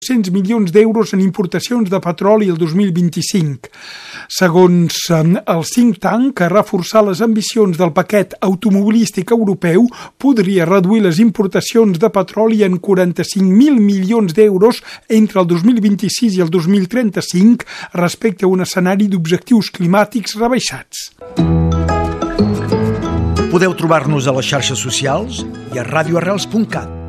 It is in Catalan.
100 milions d'euros en importacions de petroli el 2025. Segons el think tank, reforçar les ambicions del paquet automobilístic europeu podria reduir les importacions de petroli en 45.000 milions d'euros entre el 2026 i el 2035 respecte a un escenari d'objectius climàtics rebaixats. Podeu trobar-nos a les xarxes socials i a radioarrels.cat.